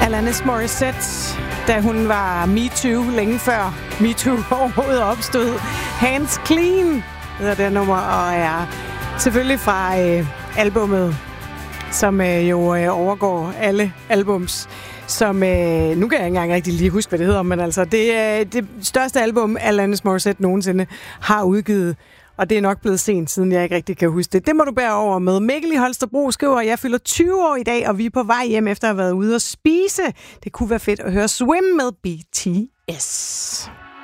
Alanis Morissette, da hun var MeToo længe før MeToo overhovedet opstod. Hands Clean hedder det nummer, og er selvfølgelig fra albummet, som jo overgår alle albums. Som, nu kan jeg ikke engang rigtig lige huske, hvad det hedder, men altså, det er det største album, Alanis Morissette nogensinde har udgivet. Og det er nok blevet sent, siden jeg ikke rigtig kan huske det. Det må du bære over med. Mikkel i Holstebro skriver, at jeg fylder 20 år i dag, og vi er på vej hjem efter at have været ude og spise. Det kunne være fedt at høre Swim med BTS.